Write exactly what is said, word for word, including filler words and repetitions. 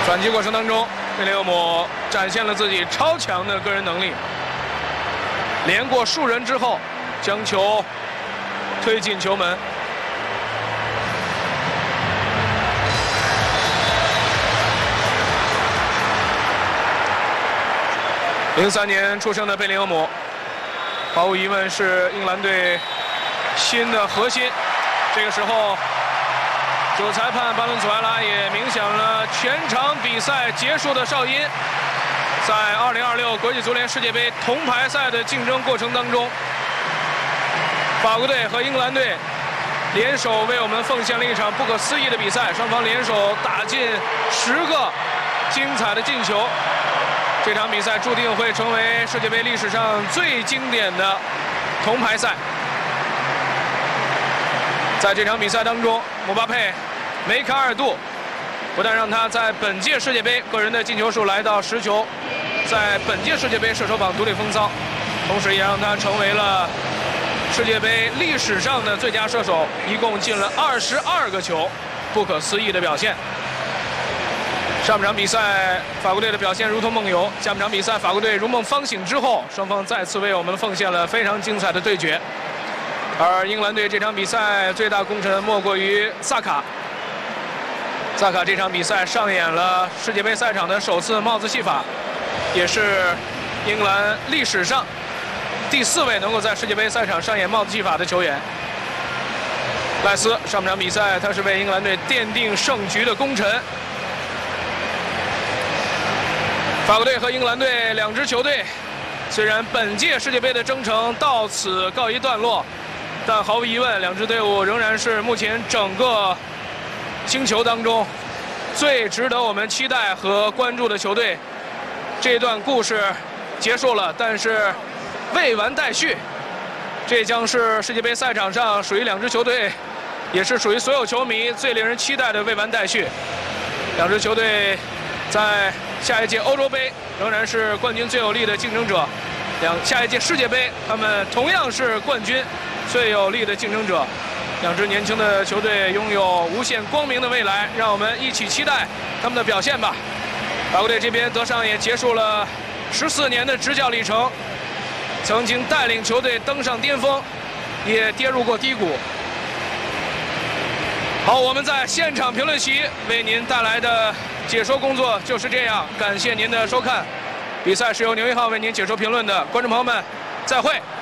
反击过程当中，贝林厄姆展现了自己超强的个人能力，连过数人之后，将球推进球门。零三年出生的贝林厄姆，毫无疑问是英格兰队新的核心。这个时候，主裁判巴伦佐埃拉也鸣响了全场比赛结束的哨音。在二零二六国际足联世界杯铜牌赛的竞争过程当中，法国队和英格兰队联手为我们奉献了一场不可思议的比赛，双方联手打进十个精彩的进球。这场比赛注定会成为世界杯历史上最经典的铜牌赛。在这场比赛当中，姆巴佩梅开二度，不但让他在本届世界杯个人的进球数来到十球，在本届世界杯射手榜独领风骚，同时也让他成为了世界杯历史上的最佳射手，一共进了二十二个球，不可思议的表现。上半场比赛，法国队的表现如同梦游；下半场比赛，法国队如梦方醒之后，双方再次为我们奉献了非常精彩的对决。而英格兰队这场比赛最大功臣莫过于萨卡。萨卡这场比赛上演了世界杯赛场的首次帽子戏法，也是英格兰历史上第四位能够在世界杯赛场上演帽子戏法的球员。赖斯上半场比赛，他是为英格兰队奠定胜局的功臣。法国队和英格兰队两支球队，虽然本届世界杯的征程到此告一段落，但毫无疑问，两支队伍仍然是目前整个星球当中最值得我们期待和关注的球队。这段故事结束了，但是未完待续。这将是世界杯赛场上属于两支球队，也是属于所有球迷最令人期待的未完待续。两支球队在下一届欧洲杯仍然是冠军最有力的竞争者，两下一届世界杯他们同样是冠军最有力的竞争者。两支年轻的球队拥有无限光明的未来，让我们一起期待他们的表现吧。法国队这边，德尚也结束了十四年的执教历程，曾经带领球队登上巅峰，也跌入过低谷。好，我们在现场评论席为您带来的解说工作就是这样，感谢您的收看。比赛是由牛一号为您解说评论的，观众朋友们，再会。